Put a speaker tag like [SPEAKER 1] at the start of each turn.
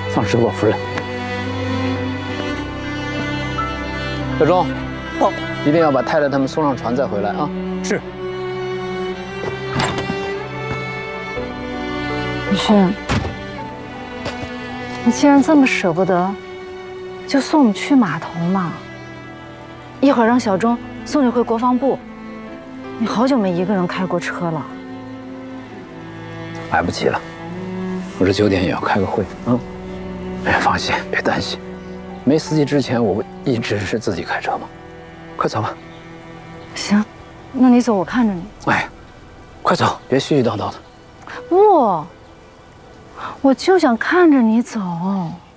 [SPEAKER 1] 放手吧，夫人。小钟，一定要把太太他们送上船再回来啊！
[SPEAKER 2] 是。
[SPEAKER 3] 雨轩，你既然这么舍不得，就送我们去码头嘛。一会儿让小钟送你回国防部。你好久没一个人开过车了。
[SPEAKER 1] 来不及了，我这9点也要开个会啊。哎，放心，别担心。没司机之前，我不一直是自己开车吗？快走吧。
[SPEAKER 3] 行，那你走，我看着你。
[SPEAKER 1] 哎，快走，别絮絮叨叨的。
[SPEAKER 3] 不，我就想看着你走。